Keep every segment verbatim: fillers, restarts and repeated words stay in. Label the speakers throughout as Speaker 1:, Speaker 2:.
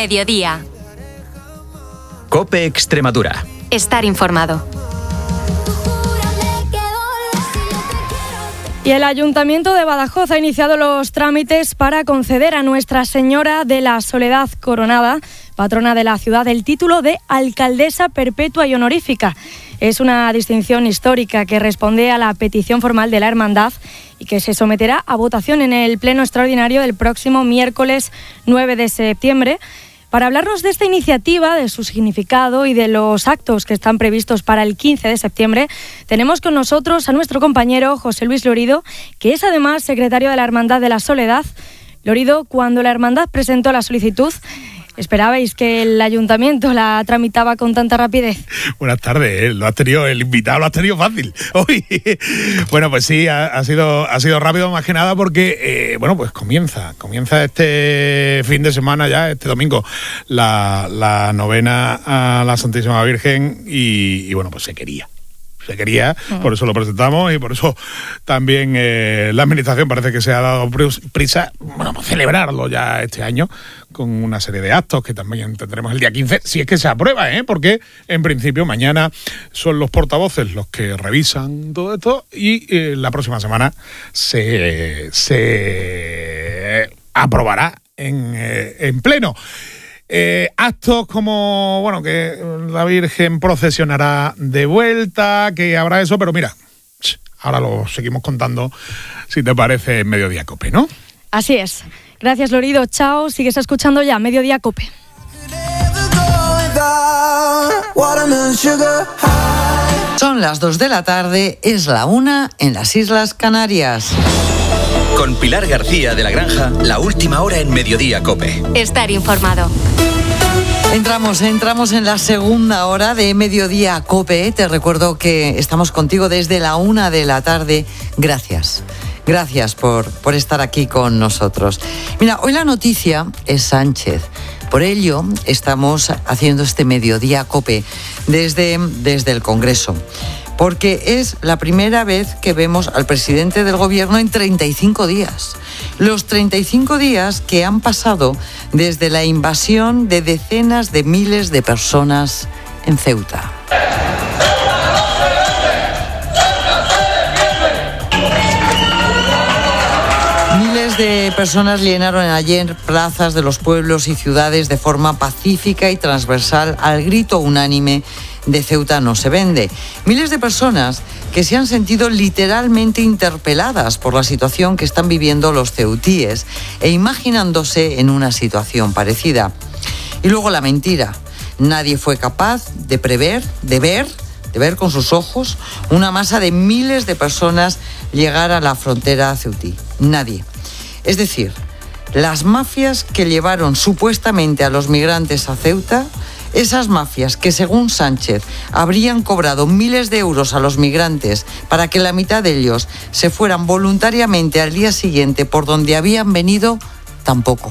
Speaker 1: Mediodía.
Speaker 2: COPE Extremadura.
Speaker 1: Estar informado.
Speaker 3: Y el Ayuntamiento de Badajoz ha iniciado los trámites para conceder a Nuestra Señora de la Soledad Coronada, patrona de la ciudad, el título de Alcaldesa Perpetua y Honorífica. Es una distinción histórica que responde a la petición formal de la Hermandad y que se someterá a votación en el Pleno Extraordinario del próximo miércoles nueve de septiembre. Para hablarnos de esta iniciativa, de su significado y de los actos que están previstos para el quince de septiembre, tenemos con nosotros a nuestro compañero José Luis Lorido, que es además secretario de la Hermandad de la Soledad. Lorido, cuando la Hermandad presentó la solicitud, ¿esperabais que el Ayuntamiento la tramitaba con tanta rapidez?
Speaker 4: Buenas tardes, ¿eh? Lo has tenido, el invitado lo has tenido fácil. Uy. Bueno, pues sí, ha, ha sido ha sido rápido más que nada porque, eh, bueno, pues comienza, comienza este fin de semana ya, este domingo, la, la novena a la Santísima Virgen y, y bueno, pues se quería. Se quería, uh-huh. Por eso lo presentamos y por eso también eh, la Administración parece que se ha dado prisa, bueno, pues celebrarlo ya este año con una serie de actos que también tendremos el día quince, si es que se aprueba, ¿eh? Porque en principio mañana son los portavoces los que revisan todo esto y eh, la próxima semana se, se aprobará en, eh, en pleno. Eh, actos como, bueno, que la Virgen procesionará de vuelta, que habrá eso, pero mira, ahora lo seguimos contando, si te parece, en Mediodía COPE, ¿no?
Speaker 3: Así es. Gracias, Lorido. Chao. Sigues escuchando ya Mediodía COPE.
Speaker 5: Son las dos de la tarde, es la una en las Islas Canarias.
Speaker 2: Con Pilar García de la Granja, la última hora en Mediodía COPE.
Speaker 1: Estar informado.
Speaker 5: Entramos, entramos en la segunda hora de Mediodía COPE. Te recuerdo que estamos contigo desde la una de la tarde. Gracias. Gracias por, por estar aquí con nosotros. Mira, hoy la noticia es Sánchez. Por ello, estamos haciendo este Mediodía COPE desde, desde el Congreso. Porque es la primera vez que vemos al presidente del gobierno en treinta y cinco días. Los treinta y cinco días que han pasado desde la invasión de decenas de miles de personas en Ceuta. Miles de personas llenaron ayer plazas de los pueblos y ciudades de forma pacífica y transversal al grito unánime de Ceuta no se vende. Miles de personas que se han sentido literalmente interpeladas por la situación que están viviendo los ceutíes e imaginándose en una situación parecida. Y luego la mentira. Nadie fue capaz de prever, de ver, de ver con sus ojos una masa de miles de personas llegar a la frontera ceutí. Nadie. Es decir, las mafias que llevaron supuestamente a los migrantes a Ceuta, esas mafias que, según Sánchez, habrían cobrado miles de euros a los migrantes para que la mitad de ellos se fueran voluntariamente al día siguiente por donde habían venido, tampoco.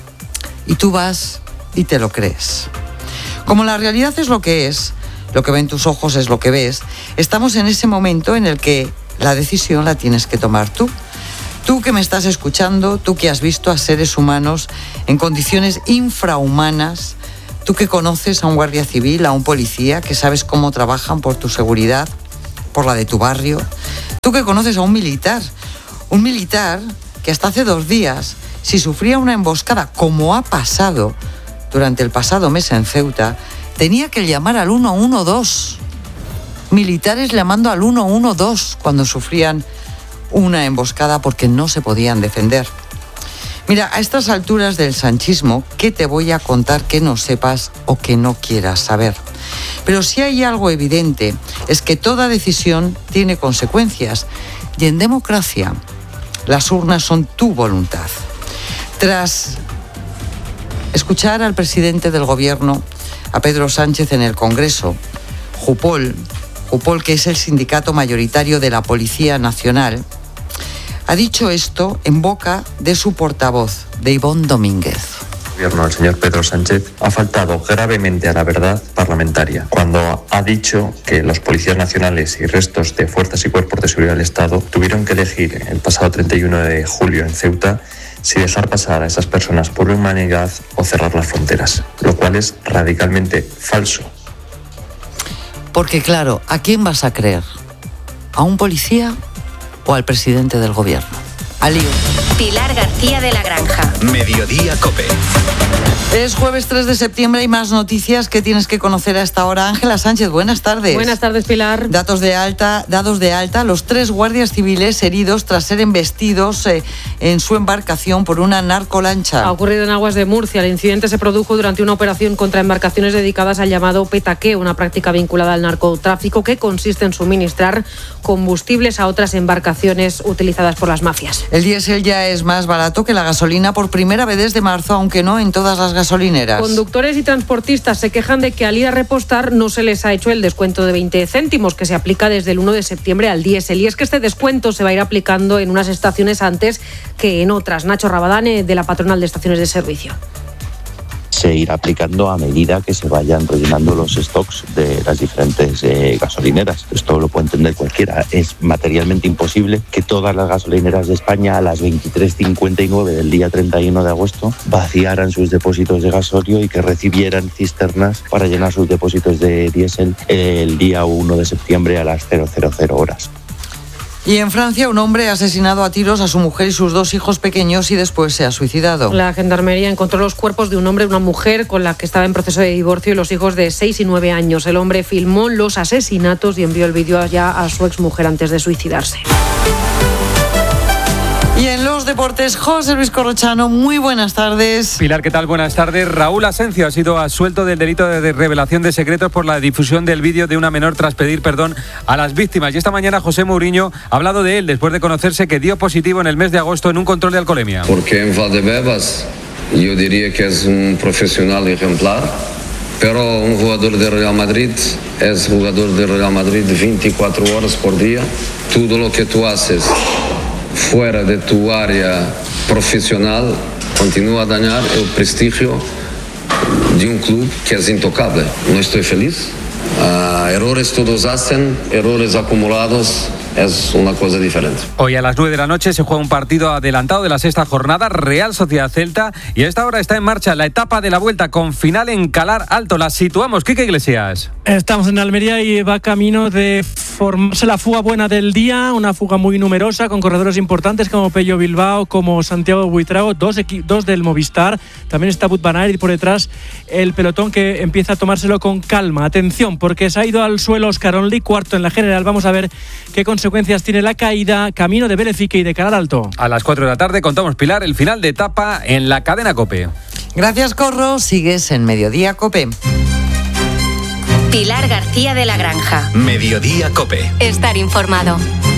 Speaker 5: Y tú vas y te lo crees. Como la realidad es lo que es, lo que ven tus ojos es lo que ves, estamos en ese momento en el que la decisión la tienes que tomar tú. Tú que me estás escuchando, tú que has visto a seres humanos en condiciones infrahumanas, tú que conoces a un guardia civil, a un policía, que sabes cómo trabajan por tu seguridad, por la de tu barrio. Tú que conoces a un militar, un militar que hasta hace dos días, si sufría una emboscada, como ha pasado durante el pasado mes en Ceuta, tenía que llamar al uno uno dos. Militares llamando al uno uno dos cuando sufrían una emboscada porque no se podían defender. Mira, a estas alturas del sanchismo, ¿qué te voy a contar que no sepas o que no quieras saber? Pero si hay algo evidente, es que toda decisión tiene consecuencias. Y en democracia, las urnas son tu voluntad. Tras escuchar al presidente del gobierno, a Pedro Sánchez, en el Congreso, Jupol, Jupol, que es el sindicato mayoritario de la Policía Nacional, ha dicho esto en boca de su portavoz, de Ivonne Domínguez.
Speaker 6: El gobierno del señor Pedro Sánchez ha faltado gravemente a la verdad parlamentaria cuando ha dicho que los policías nacionales y restos de fuerzas y cuerpos de seguridad del Estado tuvieron que elegir el pasado treinta y uno de julio en Ceuta si dejar pasar a esas personas por humanidad o cerrar las fronteras, lo cual es radicalmente falso.
Speaker 5: Porque claro, ¿a quién vas a creer? ¿A un policía o al presidente del gobierno? Al lío.
Speaker 1: Pilar García de la Granja.
Speaker 2: Mediodía Cope.
Speaker 5: Es jueves tres de septiembre, hay más noticias que tienes que conocer a esta hora. Ángela Sánchez, buenas tardes.
Speaker 7: Buenas tardes, Pilar.
Speaker 5: Datos de alta, dados de alta, los tres guardias civiles heridos tras ser embestidos eh, en su embarcación por una narcolancha.
Speaker 7: Ha ocurrido en aguas de Murcia. El incidente se produjo durante una operación contra embarcaciones dedicadas al llamado petaqueo, una práctica vinculada al narcotráfico que consiste en suministrar combustibles a otras embarcaciones utilizadas por las mafias.
Speaker 5: El diésel ya es más barato que la gasolina por primera vez desde marzo, aunque no en todas las gasolineras.
Speaker 7: Conductores y transportistas se quejan de que al ir a repostar no se les ha hecho el descuento de veinte céntimos que se aplica desde el uno de septiembre al diésel. Y es que este descuento se va a ir aplicando en unas estaciones antes que en otras. Nacho Rabadán, de la patronal de estaciones de servicio.
Speaker 8: Se irá aplicando a medida que se vayan rellenando los stocks de las diferentes eh, gasolineras. Esto lo puede entender cualquiera. Es materialmente imposible que todas las gasolineras de España a las veintitrés cincuenta y nueve del día treinta y uno de agosto vaciaran sus depósitos de gasolio y que recibieran cisternas para llenar sus depósitos de diésel el día uno de septiembre a las cero cero cero horas.
Speaker 5: Y en Francia, un hombre ha asesinado a tiros a su mujer y sus dos hijos pequeños y después se ha suicidado.
Speaker 7: La gendarmería encontró los cuerpos de un hombre y una mujer con la que estaba en proceso de divorcio y los hijos de seis y nueve años. El hombre filmó los asesinatos y envió el vídeo ya a su exmujer antes de suicidarse.
Speaker 5: Y en los deportes, José Luis Corrochano, muy buenas tardes.
Speaker 9: Pilar, ¿qué tal? Buenas tardes. Raúl Asencio ha sido absuelto del delito de revelación de secretos por la difusión del vídeo de una menor tras pedir perdón a las víctimas. Y esta mañana José Mourinho ha hablado de él después de conocerse que dio positivo en el mes de agosto en un control de alcoholemia.
Speaker 10: Porque en Valdebebas yo diría que es un profesional ejemplar, pero un jugador de Real Madrid es jugador de Real Madrid veinticuatro horas por día. Todo lo que tú haces fuera de tu área profesional continúa a dañar el prestigio de un club que es intocable. No estoy feliz. Uh, errores todos hacen, errores acumulados es una cosa diferente.
Speaker 9: Hoy a las nueve de la noche se juega un partido adelantado de la sexta jornada, Real Sociedad Celta, y a esta hora está en marcha la etapa de la vuelta con final en Calar Alto. La situamos, Quique Iglesias.
Speaker 11: Estamos en Almería y va camino de formarse la fuga buena del día, una fuga muy numerosa con corredores importantes como Pello Bilbao, como Santiago Buitrago, dos, equi- dos del Movistar, también está Wout van Aert y por detrás el pelotón que empieza a tomárselo con calma. Atención, porque se ha ido al suelo Oscar Only, cuarto en la general. Vamos a ver qué consecuencias tiene la caída, camino de Belefique y de Calar Alto.
Speaker 9: A las cuatro de la tarde contamos, Pilar, el final de etapa en la cadena COPE.
Speaker 5: Gracias, Corro. Sigues en Mediodía COPE.
Speaker 1: Pilar García de la Granja.
Speaker 2: Mediodía Cope.
Speaker 1: Estar informado.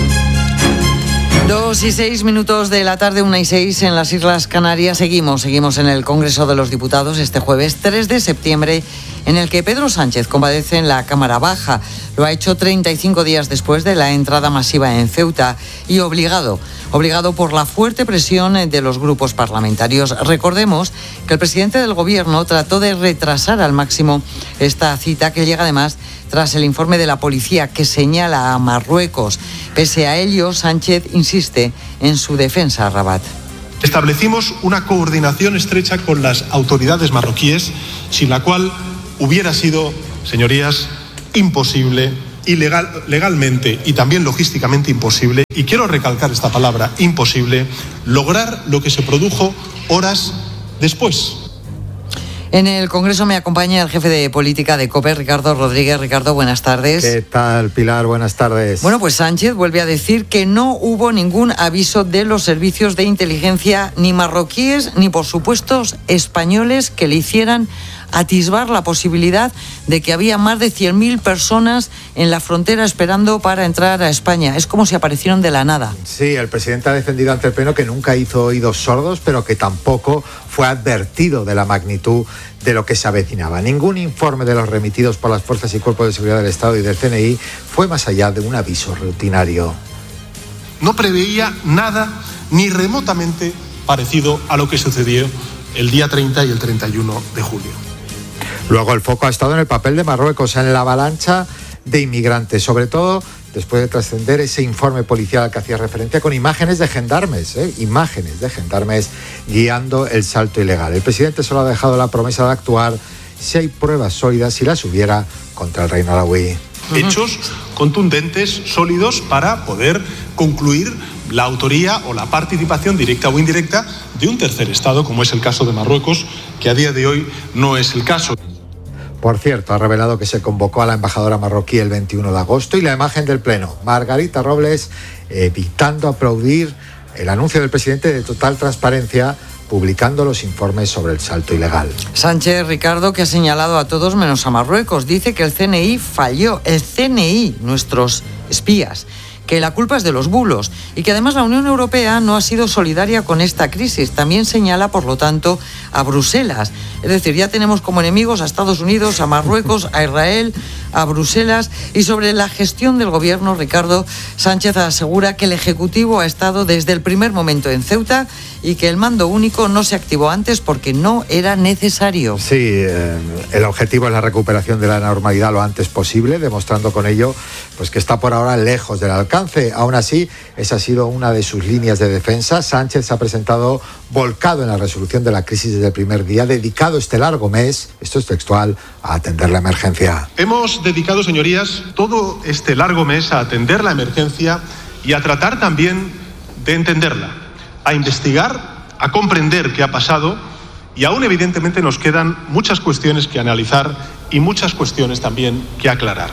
Speaker 5: Dos y seis minutos de la tarde, una y seis en las Islas Canarias. Seguimos, seguimos en el Congreso de los Diputados este jueves tres de septiembre, en el que Pedro Sánchez comparece en la Cámara Baja. Lo ha hecho treinta y cinco días después de la entrada masiva en Ceuta y obligado, obligado por la fuerte presión de los grupos parlamentarios. Recordemos que el presidente del Gobierno trató de retrasar al máximo esta cita, que llega además tras el informe de la policía que señala a Marruecos. Pese a ello, Sánchez insiste en su defensa a Rabat.
Speaker 12: Establecimos una coordinación estrecha con las autoridades marroquíes, sin la cual hubiera sido, señorías, imposible, ilegal, legalmente y también logísticamente imposible, y quiero recalcar esta palabra, imposible, lograr lo que se produjo horas después.
Speaker 5: En el Congreso me acompaña el jefe de política de COPE, Ricardo Rodríguez. Ricardo, buenas tardes.
Speaker 13: ¿Qué tal, Pilar? Buenas tardes.
Speaker 5: Bueno, pues Sánchez vuelve a decir que no hubo ningún aviso de los servicios de inteligencia, ni marroquíes, ni por supuestos españoles, que le hicieran atisbar la posibilidad de que había más de cien mil personas en la frontera esperando para entrar a España. Es como si aparecieron de la nada.
Speaker 13: Sí, el presidente ha defendido ante el Pleno que nunca hizo oídos sordos, pero que tampoco fue advertido de la magnitud de lo que se avecinaba. Ningún informe de los remitidos por las fuerzas y cuerpos de seguridad del Estado y del C N I fue más allá de un aviso rutinario.
Speaker 12: No preveía nada ni remotamente parecido a lo que sucedió el día treinta y el treinta y uno de julio.
Speaker 13: Luego el foco ha estado en el papel de Marruecos en la avalancha de inmigrantes, sobre todo después de trascender ese informe policial al que hacía referencia con imágenes de gendarmes, ¿eh? imágenes de gendarmes guiando el salto ilegal. El presidente solo ha dejado la promesa de actuar si hay pruebas sólidas, si las hubiera, contra el reino alauí.
Speaker 12: Hechos contundentes, sólidos, para poder concluir la autoría o la participación directa o indirecta de un tercer Estado, como es el caso de Marruecos, que a día de hoy no es el caso.
Speaker 13: Por cierto, ha revelado que se convocó a la embajadora marroquí el veintiuno de agosto y la imagen del Pleno, Margarita Robles, evitando aplaudir el anuncio del presidente de total transparencia, publicando los informes sobre el salto ilegal.
Speaker 5: Sánchez, Ricardo, que ha señalado a todos menos a Marruecos, dice que el C N I falló, el C N I, nuestros espías, que la culpa es de los bulos y que además la Unión Europea no ha sido solidaria con esta crisis. También señala, por lo tanto, a Bruselas. Es decir, ya tenemos como enemigos a Estados Unidos, a Marruecos, a Israel, a Bruselas. Y sobre la gestión del gobierno, Ricardo, Sánchez asegura que el Ejecutivo ha estado desde el primer momento en Ceuta y que el mando único no se activó antes porque no era necesario.
Speaker 13: Sí, eh, el objetivo es la recuperación de la normalidad lo antes posible, demostrando con ello pues que está por ahora lejos del alcance. Aún así, esa ha sido una de sus líneas de defensa. Sánchez se ha presentado volcado en la resolución de la crisis desde el primer día, dedicado este largo mes, esto es textual, a atender la emergencia.
Speaker 12: Hemos dedicado, señorías, todo este largo mes a atender la emergencia y a tratar también de entenderla, a investigar, a comprender qué ha pasado, y aún evidentemente nos quedan muchas cuestiones que analizar y muchas cuestiones también que aclarar.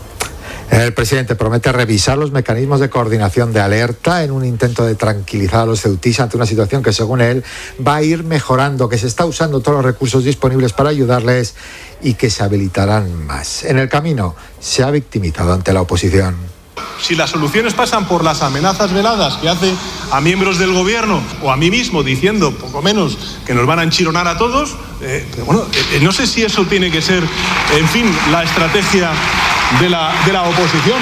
Speaker 13: El presidente promete revisar los mecanismos de coordinación de alerta en un intento de tranquilizar a los ceutíes ante una situación que, según él, va a ir mejorando, que se está usando todos los recursos disponibles para ayudarles y que se habilitarán más. En el camino se ha victimizado ante la oposición.
Speaker 12: Si las soluciones pasan por las amenazas veladas que hace a miembros del gobierno o a mí mismo diciendo poco menos que nos van a enchironar a todos, eh, pero bueno, eh, no sé si eso tiene que ser, en fin, la estrategia de la, de la oposición.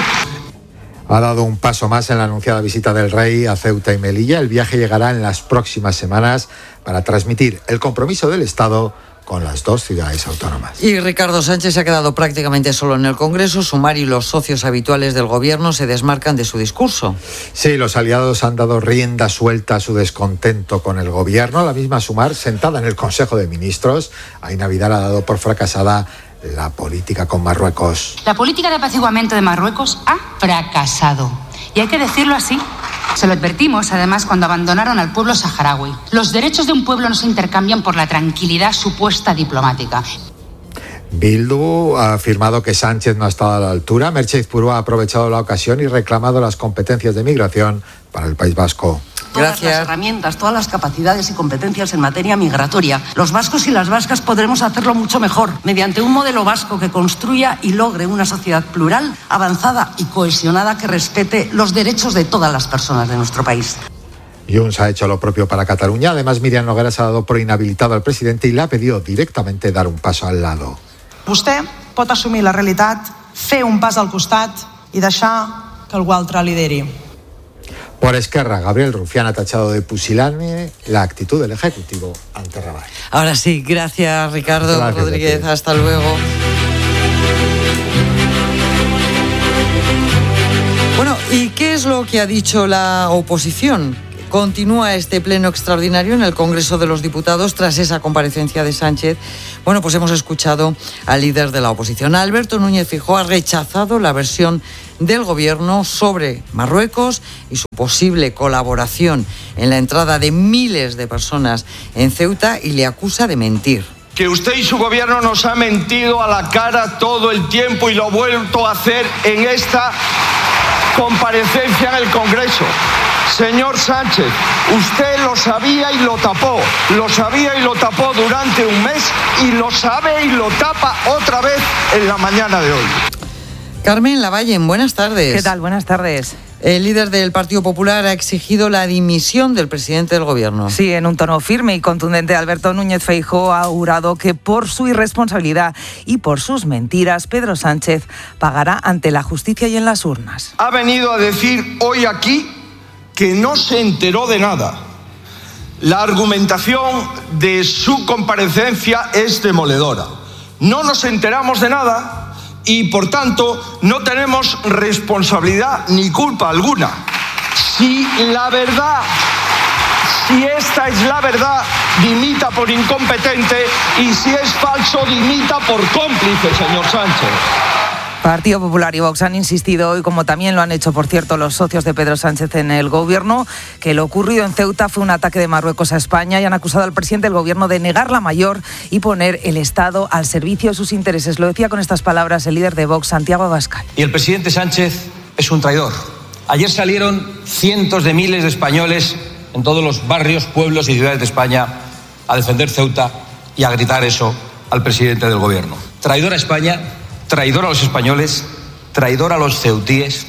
Speaker 13: Ha dado un paso más en la anunciada visita del rey a Ceuta y Melilla. El viaje llegará en las próximas semanas para transmitir el compromiso del Estado con las dos ciudades autónomas.
Speaker 5: Y Ricardo Sánchez se ha quedado prácticamente solo en el Congreso. Sumar y los socios habituales del gobierno se desmarcan de su discurso.
Speaker 13: Sí, los aliados han dado rienda suelta a su descontento con el gobierno. La misma Sumar, sentada en el Consejo de Ministros, Aina Vidal ha dado por fracasada la política con Marruecos.
Speaker 14: La política de apaciguamiento de Marruecos ha fracasado. Y hay que decirlo así. Se lo advertimos, además, cuando abandonaron al pueblo saharaui. Los derechos de un pueblo no se intercambian por la tranquilidad supuesta diplomática.
Speaker 13: Bildu ha afirmado que Sánchez no ha estado a la altura. Merche Izpuru ha aprovechado la ocasión y reclamado las competencias de migración para el País Vasco.
Speaker 15: Todas las herramientas, todas las capacidades y competencias en materia migratoria. Los vascos y las vascas podremos hacerlo mucho mejor, mediante un modelo vasco que construya y logre una sociedad plural, avanzada y cohesionada que respete los derechos de todas las personas de nuestro país.
Speaker 13: Junts ha hecho lo propio para Cataluña. Además, Míriam Nogueras ha dado por inhabilitado al presidente y le ha pedido directamente dar un paso al lado.
Speaker 16: Vostè pot assumir la realitat, fer un pas al costat i deixar que algú altre lideri.
Speaker 13: Por Esquerra, Gabriel Rufián ha tachado de pusilánime la actitud del Ejecutivo ante Rabat.
Speaker 5: Ahora sí, gracias Ricardo
Speaker 13: Gracias,
Speaker 5: Rodríguez,
Speaker 13: gracias.
Speaker 5: hasta luego. Bueno, ¿y qué es lo que ha dicho la oposición? Continúa este pleno extraordinario en el Congreso de los Diputados tras esa comparecencia de Sánchez. Bueno, pues hemos escuchado al líder de la oposición. Alberto Núñez Feijóo ha rechazado la versión del Gobierno sobre Marruecos y su posible colaboración en la entrada de miles de personas en Ceuta y le acusa de mentir.
Speaker 17: Que usted y su gobierno nos ha mentido a la cara todo el tiempo y lo ha vuelto a hacer en esta comparecencia en el Congreso. Señor Sánchez, usted lo sabía y lo tapó, lo sabía y lo tapó durante un mes y lo sabe y lo tapa otra vez en la mañana de hoy.
Speaker 5: Carmen Lavallen, buenas tardes.
Speaker 18: ¿Qué tal? Buenas tardes.
Speaker 5: El líder del Partido Popular ha exigido la dimisión del presidente del Gobierno.
Speaker 18: Sí, en un tono firme y contundente, Alberto Núñez Feijóo ha augurado que por su irresponsabilidad y por sus mentiras, Pedro Sánchez pagará ante la justicia y en las urnas.
Speaker 17: Ha venido a decir hoy aquí que no se enteró de nada. La argumentación de su comparecencia es demoledora. No nos enteramos de nada y, por tanto, no tenemos responsabilidad ni culpa alguna. Si la verdad, si esta es la verdad, dimita por incompetente, y si es falso, dimita por cómplice, señor Sánchez.
Speaker 18: Partido Popular y Vox han insistido hoy, como también lo han hecho, por cierto, los socios de Pedro Sánchez en el gobierno, que lo ocurrido en Ceuta fue un ataque de Marruecos a España, y han acusado al presidente del gobierno de negar la mayor y poner el Estado al servicio de sus intereses. Lo decía con estas palabras el líder de Vox, Santiago Abascal.
Speaker 19: Y el presidente Sánchez es un traidor. Ayer salieron cientos de miles de españoles en todos los barrios, pueblos y ciudades de España a defender Ceuta y a gritar eso al presidente del gobierno. Traidor a España, traidor a los españoles, traidor a los ceutíes.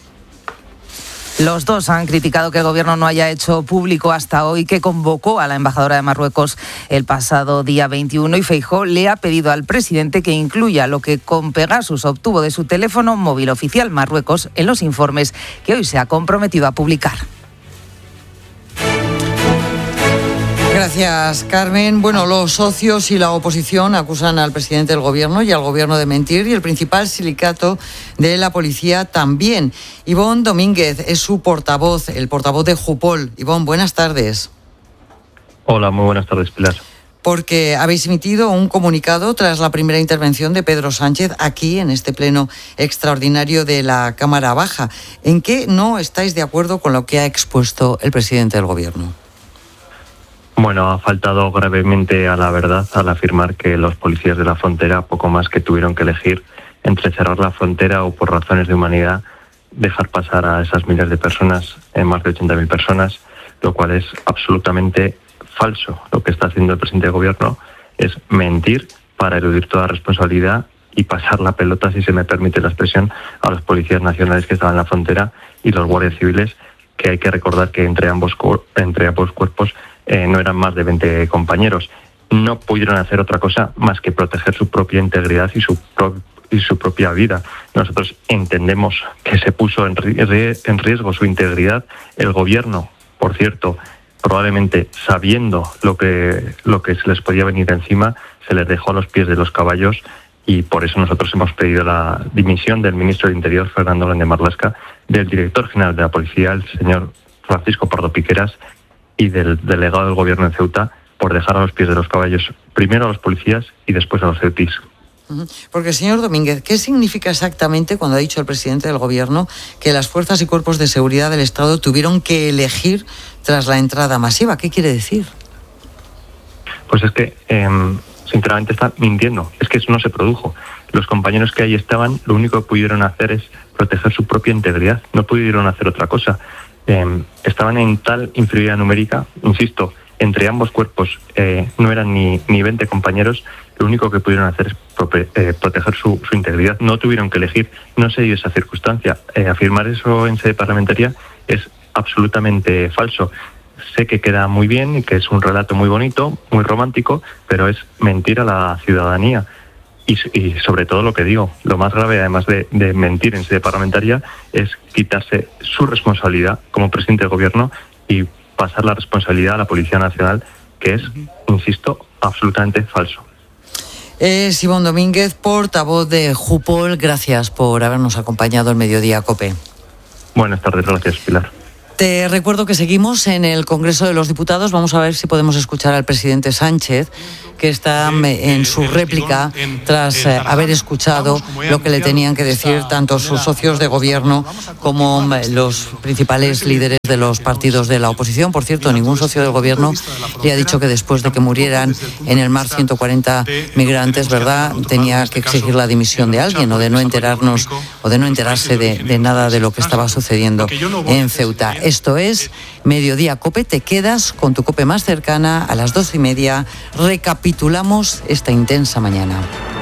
Speaker 18: Los dos han criticado que el gobierno no haya hecho público hasta hoy que convocó a la embajadora de Marruecos el pasado día veintiuno, y Feijóo le ha pedido al presidente que incluya lo que con Pegasus obtuvo de su teléfono móvil oficial Marruecos en los informes que hoy se ha comprometido a publicar.
Speaker 5: Gracias, Carmen. Bueno, los socios y la oposición acusan al presidente del gobierno y al gobierno de mentir, y el principal sindicato de la policía también. Ivonne Domínguez es su portavoz, el portavoz de Jupol. Ivonne, buenas tardes.
Speaker 6: Hola, muy buenas tardes, Pilar.
Speaker 5: Porque habéis emitido un comunicado tras la primera intervención de Pedro Sánchez aquí en este pleno extraordinario de la Cámara Baja. ¿En qué no estáis de acuerdo con lo que ha expuesto el presidente del gobierno?
Speaker 6: Bueno, ha faltado gravemente a la verdad al afirmar que los policías de la frontera poco más que tuvieron que elegir entre cerrar la frontera o, por razones de humanidad, dejar pasar a esas miles de personas, en más de ochenta mil personas, lo cual es absolutamente falso. Lo que está haciendo el presidente del gobierno es mentir para eludir toda responsabilidad y pasar la pelota, si se me permite la expresión, a los policías nacionales que estaban en la frontera y los guardias civiles, que hay que recordar que entre ambos, entre ambos cuerpos Eh, no eran más de veinte compañeros. No pudieron hacer otra cosa más que proteger su propia integridad y su, pro y su propia vida. Nosotros entendemos que se puso en, ri en riesgo su integridad. El gobierno, por cierto, probablemente sabiendo lo que, lo que se les podía venir encima, se les dejó a los pies de los caballos, y por eso nosotros hemos pedido la dimisión del ministro del Interior, Fernando Grande Marlaska, del director general de la policía, el señor Francisco Pardo Piqueras, y del delegado del gobierno en Ceuta, por dejar a los pies de los caballos primero a los policías y después a los ceutís.
Speaker 5: Porque, señor Domínguez, ¿qué significa exactamente cuando ha dicho el presidente del gobierno que las fuerzas y cuerpos de seguridad del Estado tuvieron que elegir tras la entrada masiva? ¿Qué quiere decir?
Speaker 6: Pues es que, eh, sinceramente, está mintiendo. Es que eso no se produjo. Los compañeros que ahí estaban, lo único que pudieron hacer es proteger su propia integridad. No pudieron hacer otra cosa. Eh, estaban en tal inferioridad numérica, insisto, entre ambos cuerpos eh, no eran ni, ni veinte compañeros. Lo único que pudieron hacer es prope, eh, proteger su, su integridad. No tuvieron que elegir, no se dio esa circunstancia. Eh, afirmar eso en sede parlamentaria es absolutamente falso. Sé que queda muy bien y que es un relato muy bonito, muy romántico, pero es mentir a la ciudadanía. Y, y sobre todo lo que digo, lo más grave, además de, de mentir en sede parlamentaria, es quitarse su responsabilidad como presidente del gobierno y pasar la responsabilidad a la Policía Nacional, que es, insisto, absolutamente falso.
Speaker 5: Es Ivonne Domínguez, portavoz de Jupol. Gracias por habernos acompañado en Mediodía COPE.
Speaker 6: Buenas tardes, gracias, Pilar.
Speaker 5: Te recuerdo que seguimos en el Congreso de los Diputados. Vamos a ver si podemos escuchar al presidente Sánchez, que está en su réplica tras eh, haber escuchado lo que le tenían que decir tanto sus socios de gobierno como los principales líderes de los partidos de la oposición. Por cierto, ningún socio del gobierno le ha dicho que después de que murieran en el mar ciento cuarenta migrantes, ¿verdad?, tenía que exigir la dimisión de alguien o de no enterarnos o de no enterarse de, de nada de lo que estaba sucediendo en Ceuta. Esto es Mediodía COPE. Te quedas con tu COPE más cercana a las doce y media. Recapitulamos esta intensa mañana.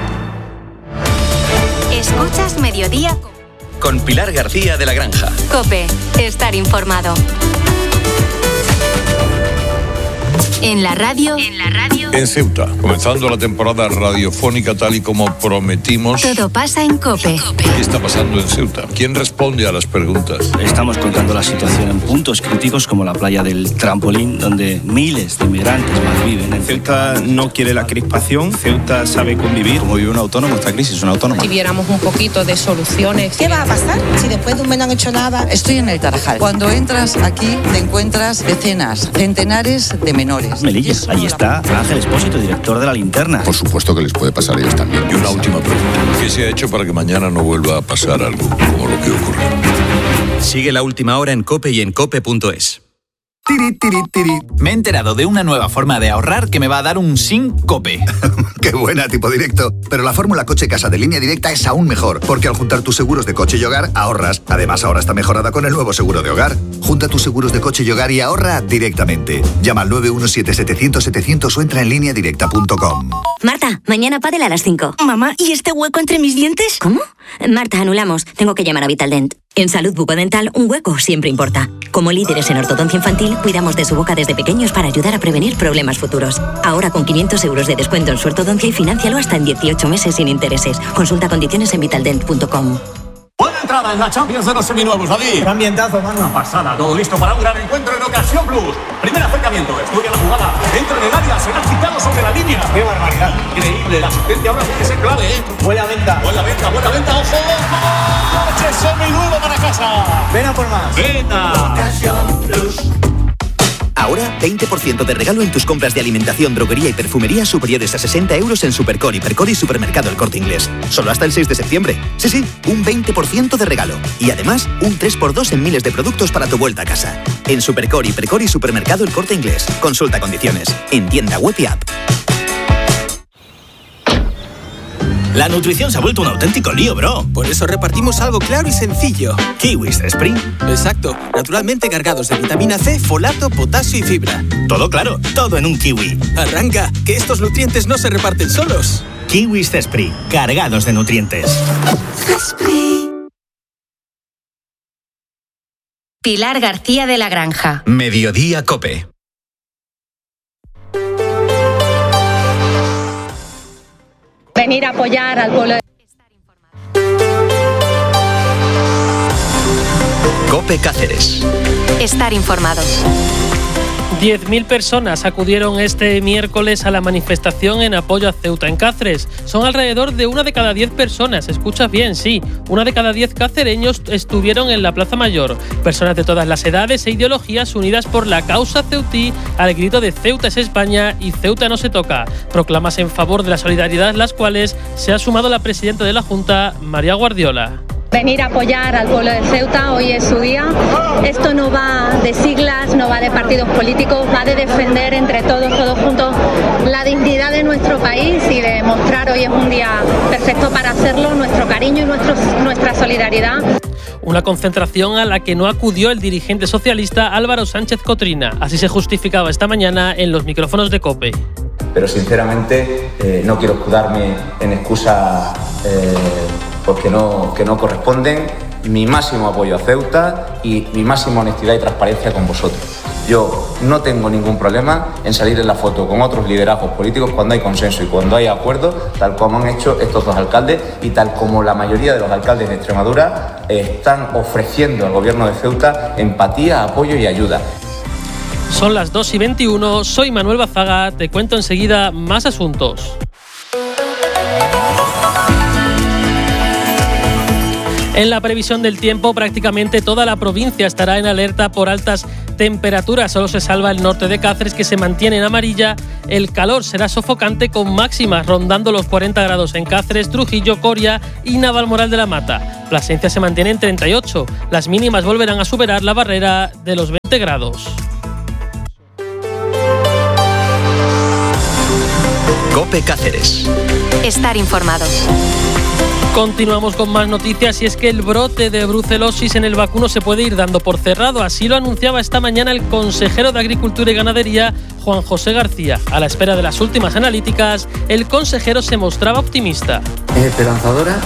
Speaker 1: Escuchas Mediodía
Speaker 2: con Pilar García de la Granja.
Speaker 1: COPE. Estar informado. En la radio. En la radio.
Speaker 20: En Ceuta, comenzando la temporada radiofónica tal y como prometimos.
Speaker 1: Todo pasa en COPE.
Speaker 20: ¿Qué está pasando en Ceuta? ¿Quién responde a las preguntas?
Speaker 21: Estamos contando la situación en puntos críticos como la playa del Trampolín, donde miles de inmigrantes malviven. En
Speaker 22: Ceuta no quiere la crispación, Ceuta sabe convivir.
Speaker 21: Como vive un autónomo, esta crisis es un autónomo.
Speaker 23: Si viéramos un poquito de soluciones.
Speaker 24: ¿Qué va a pasar si después de un mes no han hecho nada?
Speaker 5: Estoy en el Tarajal. Cuando entras aquí te encuentras decenas, centenares de menores.
Speaker 21: Melilla, ahí está Ángel Espósito, director de La Linterna.
Speaker 25: Por supuesto que les puede pasar a ellos también.
Speaker 20: Y una última pregunta. ¿Qué se ha hecho para que mañana no vuelva a pasar algo como lo que ocurrió?
Speaker 2: Sigue La Última Hora en COPE y en cope punto es.
Speaker 26: Tiri, tiri, tiri. Me he enterado de una nueva forma de ahorrar que me va a dar un síncope.
Speaker 27: Qué buena, tipo directo. Pero la fórmula coche-casa de Línea Directa es aún mejor, porque al juntar tus seguros de coche y hogar, ahorras. Además, ahora está mejorada con el nuevo seguro de hogar. Junta tus seguros de coche y hogar y ahorra directamente. Llama al nueve uno siete siete cero cero siete cero cero o entra en línea directa punto com.
Speaker 28: Marta, mañana pádel a las cinco.
Speaker 29: Mamá, ¿y este hueco entre mis dientes?
Speaker 28: ¿Cómo? Marta, anulamos. Tengo que llamar a Vitaldent. En salud bucodental, un hueco siempre importa. Como líderes en ortodoncia infantil, cuidamos de su boca desde pequeños para ayudar a prevenir problemas futuros. Ahora con quinientos euros de descuento en su ortodoncia y fináncialo hasta en dieciocho meses sin intereses. Consulta condiciones en vitaldent punto com.
Speaker 30: Buena entrada en la Champions de los seminuevos, David.
Speaker 31: Qué ambientazo, mano.
Speaker 30: Una pasada, todo listo para un gran encuentro en Ocasión Plus. Primer acercamiento, estudia la jugada. Entra en el área, será quitado sobre la línea.
Speaker 31: Qué barbaridad.
Speaker 30: Increíble, la asistencia ahora sí que es clave, ¿eh?
Speaker 31: Buena venta.
Speaker 30: Buena venta, buena venta, ojo. ¡Coche seminuevo para casa!
Speaker 31: Ven a por más.
Speaker 30: Ven a Ocasión Plus.
Speaker 32: Ahora, veinte por ciento de regalo en tus compras de alimentación, droguería y perfumería superiores a sesenta euros en Supercore, Hipercore y Supermercado El Corte Inglés. Solo hasta el seis de septiembre. Sí, sí, un veinte por ciento de regalo. Y además, un tres por dos en miles de productos para tu vuelta a casa. En Supercore, Hipercore y Supermercado El Corte Inglés. Consulta condiciones. En tienda web y app.
Speaker 26: La nutrición se ha vuelto un auténtico lío, bro.
Speaker 33: Por eso repartimos algo claro y sencillo.
Speaker 26: Kiwis Spring.
Speaker 33: Exacto. Naturalmente cargados de vitamina C, folato, potasio y fibra.
Speaker 26: Todo claro, todo en un kiwi.
Speaker 33: Arranca, que estos nutrientes no se reparten solos.
Speaker 26: Kiwis Spring, cargados de nutrientes.
Speaker 1: Pilar García de la Granja.
Speaker 2: Mediodía COPE.
Speaker 34: Venir a apoyar al pueblo.
Speaker 2: COPE Cáceres.
Speaker 1: Estar informados.
Speaker 11: diez mil personas acudieron este miércoles a la manifestación en apoyo a Ceuta en Cáceres. Son alrededor de una de cada diez personas. Escuchas bien, sí. Una de cada diez cacereños estuvieron en la Plaza Mayor. Personas de todas las edades e ideologías unidas por la causa ceutí al grito de Ceuta es España y Ceuta no se toca. Proclamas en favor de la solidaridad, las cuales se ha sumado la presidenta de la Junta, María Guardiola.
Speaker 34: Venir a apoyar al pueblo de Ceuta, hoy es su día. Esto no va de siglas, no va de partidos políticos, va de defender entre todos, todos juntos, la dignidad de nuestro país y de mostrar hoy es un día perfecto para hacerlo, nuestro cariño y nuestro, nuestra solidaridad.
Speaker 11: Una concentración a la que no acudió el dirigente socialista Álvaro Sánchez Cotrina. Así se justificaba esta mañana en los micrófonos de COPE.
Speaker 35: Pero sinceramente eh, no quiero escudarme en excusas eh, pues que no, que no corresponden. Mi máximo apoyo a Ceuta y mi máxima honestidad y transparencia con vosotros. Yo no tengo ningún problema en salir en la foto con otros liderazgos políticos cuando hay consenso y cuando hay acuerdo, tal como han hecho estos dos alcaldes y tal como la mayoría de los alcaldes de Extremadura están ofreciendo al gobierno de Ceuta empatía, apoyo y ayuda.
Speaker 11: Son las dos y veintiuno, soy Manuel Bazaga, te cuento enseguida más asuntos. En la previsión del tiempo, prácticamente toda la provincia estará en alerta por altas temperaturas. Solo se salva el norte de Cáceres, que se mantiene en amarilla. El calor será sofocante con máximas rondando los cuarenta grados en Cáceres, Trujillo, Coria y Navalmoral de la Mata. Plasencia se mantiene en treinta y ocho. Las mínimas volverán a superar la barrera de los veinte grados.
Speaker 2: COPE Cáceres.
Speaker 1: Estar informados.
Speaker 11: Continuamos con más noticias y es que el brote de brucelosis en el vacuno se puede ir dando por cerrado. Así lo anunciaba esta mañana el consejero de Agricultura y Ganadería, Juan José García. A la espera de las últimas analíticas, el consejero se mostraba optimista.
Speaker 36: Es esperanzadora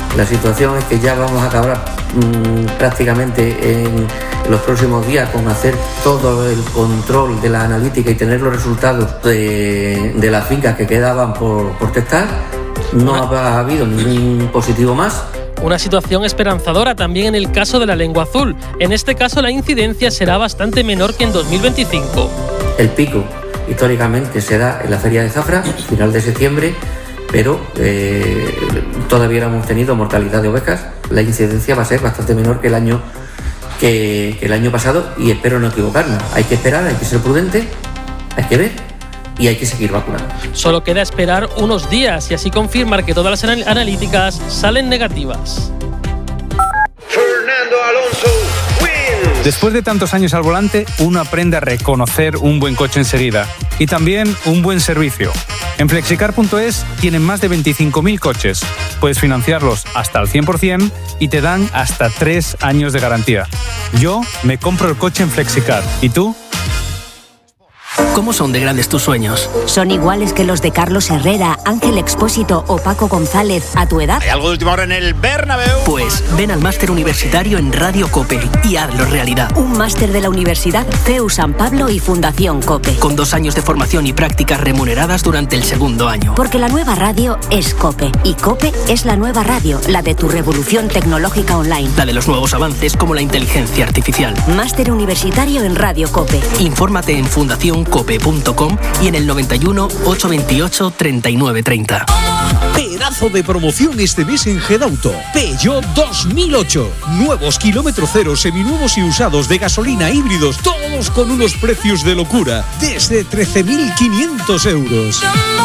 Speaker 3: La situación es que ya vamos a acabar mmm, prácticamente en los próximos días con hacer todo el control de la analítica y tener los resultados de, de las fincas que quedaban por, por testar. No ha habido ningún positivo más.
Speaker 4: Una situación esperanzadora también en el caso de la lengua azul. En este caso la incidencia será bastante menor que en dos mil veinticinco.
Speaker 3: El pico históricamente se da en la feria de Zafra, final de septiembre, pero eh, todavía no hemos tenido mortalidad de ovejas. La incidencia va a ser bastante menor que el año que, que el año pasado y espero no equivocarnos. Hay que esperar, hay que ser prudente, hay que ver y hay que seguir vacunando.
Speaker 4: Solo queda esperar unos días y así confirmar que todas las anal- analíticas salen negativas.
Speaker 7: Fernando Alonso wins.
Speaker 8: Después de tantos años al volante, uno aprende a reconocer un buen coche enseguida y también un buen servicio. En flexicar punto es tienen más de veinticinco mil coches. Puedes financiarlos hasta al cien por ciento y te dan hasta tres años de garantía. Yo me compro el coche en Flexicar. ¿Y tú?
Speaker 9: ¿Cómo son de grandes tus sueños?
Speaker 28: ¿Son iguales que los de Carlos Herrera, Ángel Expósito o Paco González a tu edad?
Speaker 9: ¿Hay algo de última hora en el Bernabéu? Pues ven al máster universitario en Radio COPE y hazlo realidad.
Speaker 28: Un máster de la Universidad C E U San Pablo y Fundación COPE.
Speaker 9: Con dos años de formación y prácticas remuneradas durante el segundo año.
Speaker 28: Porque la nueva radio es COPE y COPE es la nueva radio, la de tu revolución tecnológica online.
Speaker 9: La de los nuevos avances como la inteligencia artificial.
Speaker 28: Máster universitario en Radio COPE.
Speaker 9: Infórmate en fundación cope punto com y en el noventa y uno, ochocientos veintiocho, treinta y nueve treinta.
Speaker 10: Pedazo de promoción este mes en Gedauto. Peugeot dos mil ocho. Nuevos kilómetro cero, seminuevos y usados de gasolina híbridos, todos con unos precios de locura, desde trece mil quinientos euros.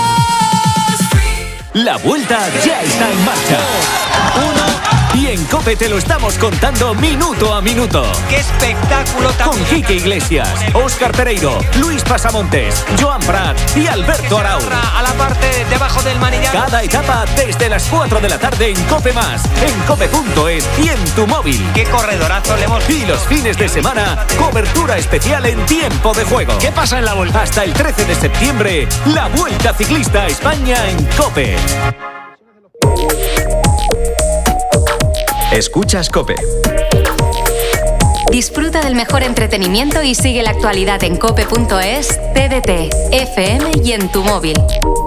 Speaker 12: La vuelta ya está en marcha. Uno. Y en COPE te lo estamos contando minuto a minuto.
Speaker 13: ¡Qué espectáculo tan!
Speaker 12: Con Quique Iglesias, Óscar Pereiro, Luis Pasamontes, Joan Prat y Alberto Arau.
Speaker 13: A la parte debajo del manillar.
Speaker 12: Cada etapa desde las cuatro de la tarde en COPE Más, en cope punto es y en tu móvil.
Speaker 13: ¡Qué corredorazo le hemos!
Speaker 12: Y los fines de semana, cobertura especial en tiempo de juego.
Speaker 13: ¿Qué pasa en la vuelta?
Speaker 12: Hasta el trece de septiembre, la Vuelta Ciclista a España en COPE.
Speaker 2: Escuchas COPE.
Speaker 1: Disfruta del mejor entretenimiento y sigue la actualidad en cope punto es, T D T, F M y en tu móvil.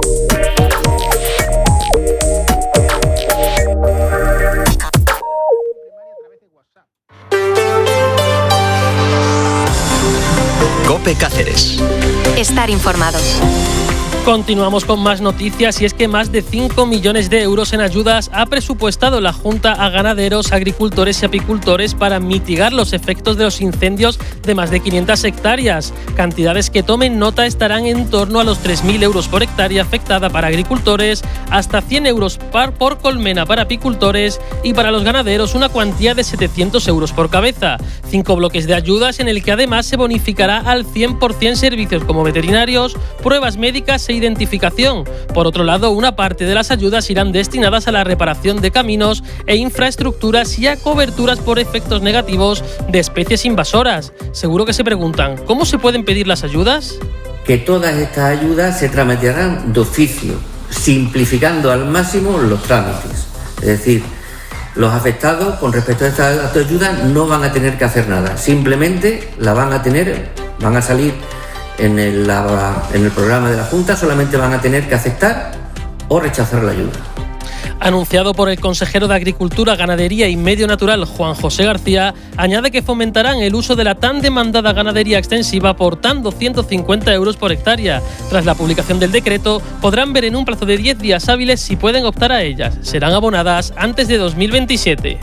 Speaker 2: COPE Cáceres.
Speaker 1: Estar informado.
Speaker 4: Continuamos con más noticias y es que más de cinco millones de euros en ayudas ha presupuestado la Junta a ganaderos, agricultores y apicultores para mitigar los efectos de los incendios de más de quinientas hectáreas. Cantidades que, tomen nota, estarán en torno a los tres mil euros por hectárea afectada para agricultores, hasta cien euros por colmena para apicultores y para los ganaderos una cuantía de setecientos euros por cabeza. Cinco bloques de ayudas en el que además se bonificará al cien por ciento servicios como veterinarios, pruebas médicas e identificación. Por otro lado, una parte de las ayudas irán destinadas a la reparación de caminos e infraestructuras y a coberturas por efectos negativos de especies invasoras. Seguro que se preguntan, ¿cómo se pueden pedir las ayudas?
Speaker 3: Que todas estas ayudas se tramitarán de oficio, simplificando al máximo los trámites. Es decir, los afectados con respecto a estas ayudas no van a tener que hacer nada, simplemente la van a tener, van a salir En el, la, en el programa de la Junta, solamente van a tener que aceptar o rechazar la ayuda.
Speaker 4: Anunciado por el consejero de Agricultura, Ganadería y Medio Natural, Juan José García, añade que fomentarán el uso de la tan demandada ganadería extensiva aportando ciento cincuenta euros por hectárea. Tras la publicación del decreto, podrán ver en un plazo de diez días hábiles si pueden optar a ellas. Serán abonadas antes de dos mil veintisiete.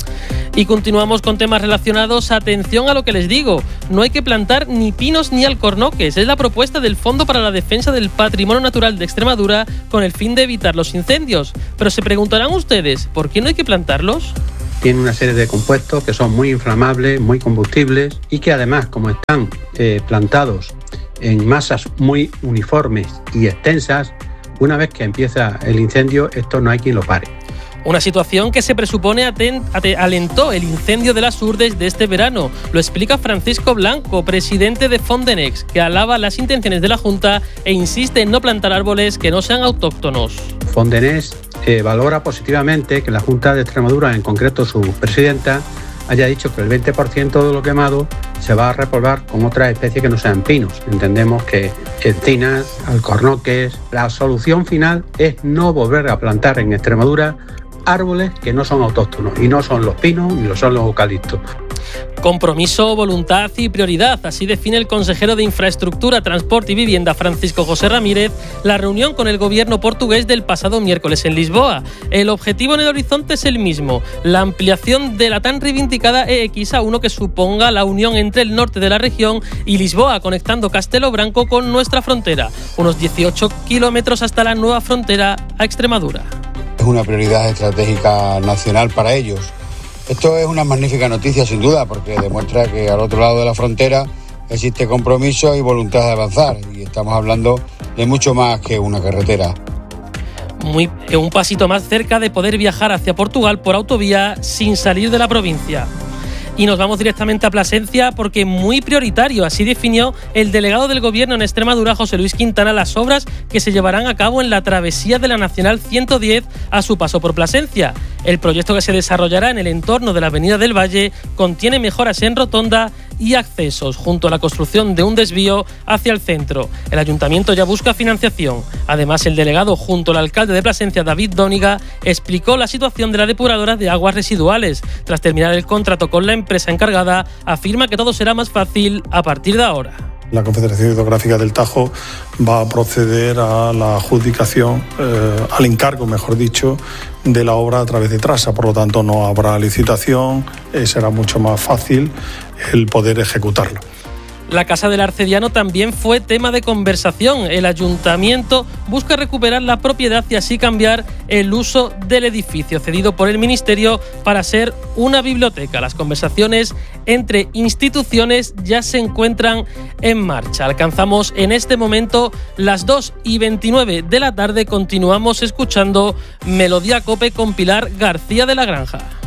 Speaker 4: Y continuamos con temas relacionados. Atención a lo que les digo, no hay que plantar ni pinos ni alcornoques. Es la propuesta del Fondo para la Defensa del Patrimonio Natural de Extremadura con el fin de evitar los incendios. Pero se preguntarán ustedes, ¿por qué no hay que plantarlos?
Speaker 14: Tiene una serie de compuestos que son muy inflamables, muy combustibles y que además, como están eh, plantados en masas muy uniformes y extensas, una vez que empieza el incendio, esto no hay quien lo pare.
Speaker 4: Una situación que se presupone atent- at- alentó el incendio de las Urdes de este verano. Lo explica Francisco Blanco, presidente de Fondenex, que alaba las intenciones de la Junta e insiste en no plantar árboles que no sean autóctonos.
Speaker 14: Fondenex eh, valora positivamente que la Junta de Extremadura, en concreto su presidenta, haya dicho que el veinte por ciento de lo quemado se va a repoblar con otras especies que no sean pinos. Entendemos que encinas, alcornoques. La solución final es no volver a plantar en Extremadura árboles que no son autóctonos, y no son los pinos ni lo son los eucaliptos.
Speaker 4: Compromiso, voluntad y prioridad. Así define el consejero de Infraestructura, Transporte y Vivienda, Francisco José Ramírez, la reunión con el gobierno portugués del pasado miércoles en Lisboa. El objetivo en el horizonte es el mismo: la ampliación de la tan reivindicada E X A uno, que suponga la unión entre el norte de la región y Lisboa, conectando Castelo Branco con nuestra frontera. Unos dieciocho kilómetros hasta la nueva frontera a Extremadura.
Speaker 5: Es una prioridad estratégica nacional para ellos. Esto es una magnífica noticia, sin duda, porque demuestra que al otro lado de la frontera existe compromiso y voluntad de avanzar, y estamos hablando de mucho más que una carretera.
Speaker 4: Muy, un pasito más cerca de poder viajar hacia Portugal por autovía sin salir de la provincia. Y nos vamos directamente a Plasencia, porque muy prioritario, así definió el delegado del Gobierno en Extremadura, José Luis Quintana, las obras que se llevarán a cabo en la travesía de la Nacional ciento diez a su paso por Plasencia. El proyecto, que se desarrollará en el entorno de la Avenida del Valle, contiene mejoras en rotonda y accesos, junto a la construcción de un desvío hacia el centro. El ayuntamiento ya busca financiación. Además, el delegado, junto al alcalde de Plasencia, David Dóniga, explicó la situación de la depuradora de aguas residuales. Tras terminar el contrato con la empresa encargada, afirma que todo será más fácil a partir de ahora.
Speaker 6: La Confederación Hidrográfica del Tajo va a proceder a la adjudicación, eh, al encargo, mejor dicho, de la obra a través de Trasa. Por lo tanto, no habrá licitación, eh, será mucho más fácil el poder ejecutarlo.
Speaker 4: La Casa del Arcediano también fue tema de conversación. El ayuntamiento busca recuperar la propiedad y así cambiar el uso del edificio cedido por el Ministerio para ser una biblioteca. Las conversaciones entre instituciones ya se encuentran en marcha. Alcanzamos en este momento las dos y veintinueve de la tarde. Continuamos escuchando Melodía Cope con Pilar García de la Granja.